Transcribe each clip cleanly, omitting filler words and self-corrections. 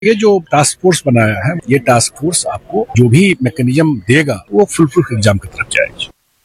ये जो task force बनाया है, ये टास्क फोर्स आपको जो भी मैकेनिज्म देगा वो फुल एग्जाम की तरफ जाएगी।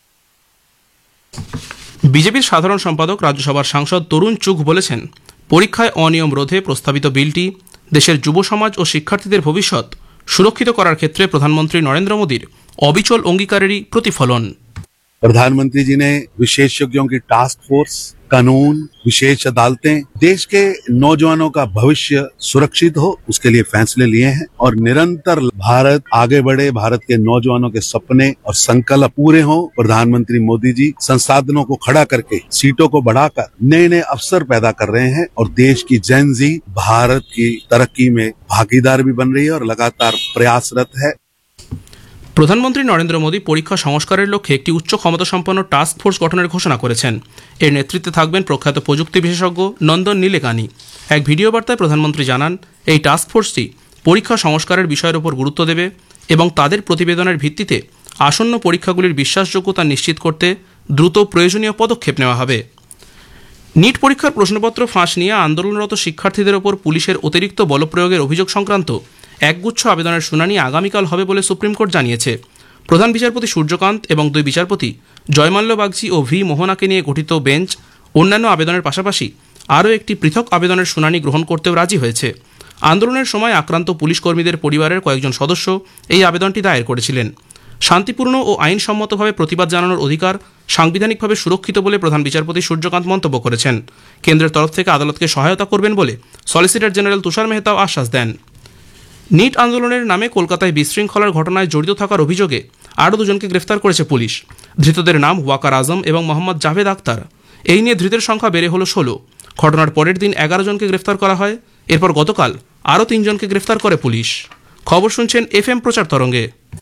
বিজেপির সাধারণ সম্পাদক রাজ্যসভার সাংসদ তরুণ চুঘ বলেছেন, পরীক্ষায় অনিয়ম রোধে প্রস্তাবিত বিলটি দেশের যুব সমাজ ও শিক্ষার্থীদের ভবিষ্যৎ সুরক্ষিত করার ক্ষেত্রে প্রধানমন্ত্রী নরেন্দ্র মোদীর অবিচল অঙ্গীকারেরই প্রতিফলন। प्रधानमंत्री जी ने विशेषज्ञों की टास्क फोर्स, कानून, विशेष अदालतें देश के नौजवानों का भविष्य सुरक्षित हो उसके लिए फैसले लिए हैं और निरंतर भारत आगे बढ़े, भारत के नौजवानों के सपने और संकल्प पूरे हों। प्रधानमंत्री मोदी जी संसाधनों को खड़ा करके सीटों को बढ़ाकर नए नए अवसर पैदा कर रहे हैं और देश की जेन ज़ी भारत की तरक्की में भागीदार भी बन रही है और लगातार प्रयासरत है। প্রধানমন্ত্রী নরেন্দ্র মোদী পরীক্ষা সংস্কারের লক্ষ্যে একটি উচ্চ ক্ষমতাসম্পন্ন টাস্ক ফোর্স গঠনের ঘোষণা করেছেন। এর নেতৃত্বে থাকবেন প্রখ্যাত প্রযুক্তি বিশেষজ্ঞ নন্দন নীলেকানি। এক ভিডিও বার্তায় প্রধানমন্ত্রী জানান, এই টাস্ক ফোর্সটি পরীক্ষা সংস্কারের বিষয়ের উপর গুরুত্ব দেবে এবং তাদের প্রতিবেদনের ভিত্তিতে আসন্ন পরীক্ষাগুলির বিশ্বাসযোগ্যতা নিশ্চিত করতে দ্রুত প্রয়োজনীয় পদক্ষেপ নেওয়া হবে। নিট পরীক্ষার প্রশ্নপত্র ফাঁস নিয়ে আন্দোলনরত শিক্ষার্থীদের ওপর পুলিশের অতিরিক্ত বলপ্রয়োগের অভিযোগ সংক্রান্ত একগুচ্ছ আবেদনের শুনানি আগামীকাল হবে বলে সুপ্রিম কোর্ট জানিয়েছে। প্রধান বিচারপতি সূর্যকান্ত এবং দুই বিচারপতি জয়মাল্য বাগচি ও ভি মোহনাকে নিয়ে গঠিত বেঞ্চ অন্যান্য আবেদনের পাশাপাশি আরও একটি পৃথক আবেদনের শুনানি গ্রহণ করতেও রাজি হয়েছে। আন্দোলনের সময় আক্রান্ত পুলিশ কর্মীদের পরিবারের কয়েকজন সদস্য এই আবেদনটি দায়ের করেছিলেন। শান্তিপূর্ণ ও আইনসম্মতভাবে প্রতিবাদ জানানোর অধিকার সাংবিধানিকভাবে সুরক্ষিত বলে প্রধান বিচারপতি সূর্যকান্ত মন্তব্য করেছেন। কেন্দ্রের তরফ থেকে আদালতকে সহায়তা করবেন বলে সলিসিটর জেনারেল তুষার মেহতাও আশ্বাস দেন। নিট আন্দোলনের নামে কলকাতায় বিশৃঙ্খলার ঘটনায় জড়িত থাকার অভিযোগে আরও দুজনকে গ্রেফতার করেছে পুলিশ। ধৃতদের নাম ওয়াকার আজম এবং মোহাম্মদ জাভেদ আক্তার। এই নিয়ে ধৃতের সংখ্যা বেড়ে হল 16। ঘটনার পরের দিন 11 জনকে গ্রেফতার করা হয়। এরপর গতকাল আরও 3 জনকে গ্রেফতার করে পুলিশ। খবর শুনছেন FM প্রচার তরঙ্গে।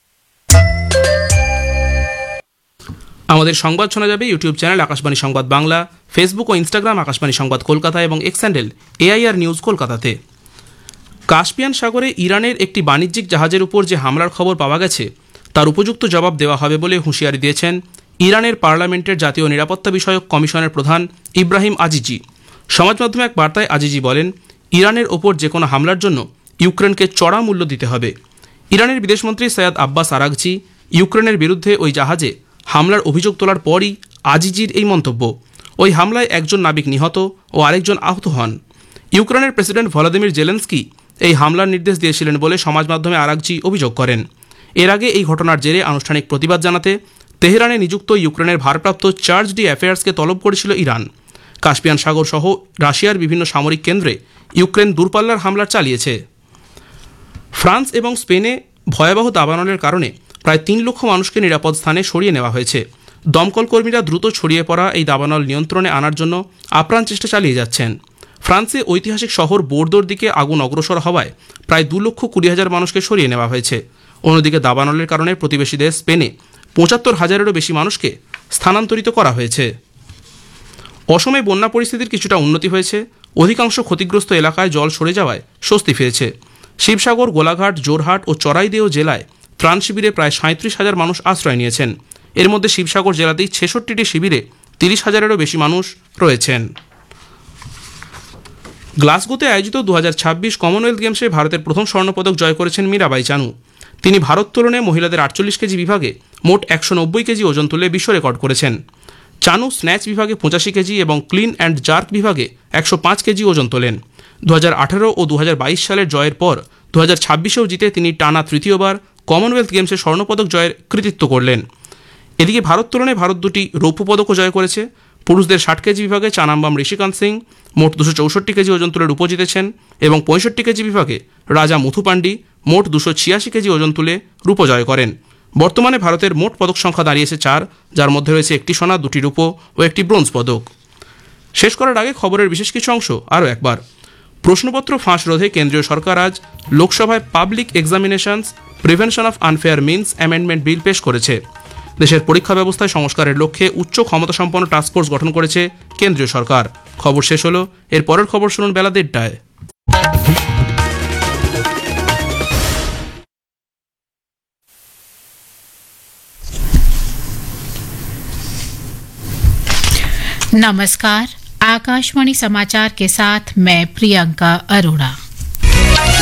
আমাদের সংবাদ শোনা যাবে ইউটিউব চ্যানেল আকাশবাণী সংবাদ বাংলা, ফেসবুক ও ইনস্টাগ্রাম আকাশবাণী সংবাদ কলকাতা এবং এক্স হ্যান্ডেল AIR নিউজ কলকাতাতে। কাস্পিয়ান সাগরে ইরানের একটি বাণিজ্যিক জাহাজের উপর যে হামলার খবর পাওয়া গেছে তার উপযুক্ত জবাব দেওয়া হবে বলে হুঁশিয়ারি দিয়েছেন ইরানের পার্লামেন্টের জাতীয় নিরাপত্তা বিষয়ক কমিশনের প্রধান ইব্রাহিম আজিজি। সমাজ মাধ্যমে এক বার্তায় আজিজি বলেন, ইরানের ওপর যে কোনো হামলার জন্য ইউক্রেনকে চড়া মূল্য দিতে হবে। ইরানের বিদেশমন্ত্রী সৈয়দ আব্বাস আরাগচি ইউক্রেনের বিরুদ্ধে ওই জাহাজে হামলার অভিযোগ তোলার পরই আজিজির এই মন্তব্য। ওই হামলায় একজন নাবিক নিহত ও আরেকজন আহত হন। ইউক্রেনের প্রেসিডেন্ট ভলোদিমির জেলেনস্কি এই হামলার নির্দেশ দিয়েছিলেন বলে সমাজ মাধ্যমে আরাগচি অভিযোগ করেন। এর আগে এই ঘটনার জেরে আনুষ্ঠানিক প্রতিবাদ জানাতে তেহরানে নিযুক্ত ইউক্রেনের ভারপ্রাপ্ত চার্জ ডি অ্যাফেয়ার্সকে তলব করেছিল ইরান। কাস্পিয়ান সাগর সহ রাশিয়ার বিভিন্ন সামরিক কেন্দ্রে ইউক্রেন দূরপাল্লার হামলা চালিয়েছে। ফ্রান্স এবং স্পেনে ভয়াবহ দাবানলের কারণে প্রায় 3 লক্ষ মানুষকে নিরাপদ স্থানে সরিয়ে নেওয়া হয়েছে। দমকল কর্মীরা দ্রুত ছড়িয়ে পড়া এই দাবানল নিয়ন্ত্রণে আনার জন্য আপ্রাণ চেষ্টা চালিয়ে যাচ্ছেন। ফ্রান্সে ঐতিহাসিক শহর বোর্দোর দিকে আগুন অগ্রসর হওয়ায় প্রায় 2,20,000 মানুষকে সরিয়ে নেওয়া হয়েছে। অন্যদিকে দাবানলের কারণে প্রতিবেশী দেশ স্পেনে 75,000-এরও বেশি মানুষকে স্থানান্তরিত করা হয়েছে। অসমে বন্যা পরিস্থিতির কিছুটা উন্নতি হয়েছে। অধিকাংশ ক্ষতিগ্রস্ত এলাকায় জল সরে যাওয়ায় স্বস্তি ফিরেছে। শিবসাগর, গোলাঘাট, জোরহাট ও চরাইদেও জেলায় ত্রাণ শিবিরে প্রায় 37,000 মানুষ আশ্রয় নিয়েছেন। এর মধ্যে শিবসাগর জেলাতেই 66টি শিবিরে 30,000-এরও বেশি মানুষ রয়েছেন। গ্লাসগোতে আয়োজিত 2026 কমনওয়েলথ গেমসে ভারতের প্রথম স্বর্ণপদক জয় করেছেন মীরাবাই চানু। তিনি ভারোত্তোলনে মহিলাদের 48 কেজি বিভাগে মোট 190 কেজি ওজন তুলে বিশ্ব রেকর্ড করেছেন। চানু স্ন্যাচ বিভাগে 85 কেজি এবং ক্লিন অ্যান্ড জার্ক বিভাগে 105 কেজি ওজন তোলেন। 2018 ও 2022 সালের জয়ের পর 2026-এও জিতে তিনি টানা তৃতীয়বার কমনওয়েলথ গেমসে স্বর্ণপদক জয়ের কৃতিত্ব করলেন। এদিকে ভারোত্তোলনে ভারত 2টি রৌপ্য পদকও জয় করেছে। পুরুষদের 60 কেজি বিভাগে চানাম্বাম ঋষিকান্ত সিং মোট 264 কেজি ওজন তুলে রূপো জিতেছেন এবং 65 কেজি বিভাগে রাজা মুথুপান্ডি মোট 286 কেজি ওজন তুলে রূপো জয় করেন। বর্তমানে ভারতের মোট পদক সংখ্যা দাঁড়িয়েছে 4, যার মধ্যে রয়েছে 1টি সোনা, 2টি রূপো ও 1টি ব্রোঞ্জ পদক। শেষ করার আগে খবরের বিশেষ কিছু অংশ আরও একবার। প্রশ্নপত্র ফাঁস রোধে কেন্দ্রীয় সরকার আজ লোকসভায় public examinations prevention of unfair means amendment bill পেশ করেছে। দেশের পরীক্ষা ব্যবস্থায় সংস্কারের লক্ষ্যে উচ্চ ক্ষমতাসম্পন্ন টাস্কফোর্স গঠন করেছে কেন্দ্রীয় সরকার। খবর শেষ হলো। এর পরের খবর শুনুন বেলা 1:30টায়। नमस्कार, आकाशवाणी समाचार के साथ मैं प्रियंका अरोड़ा।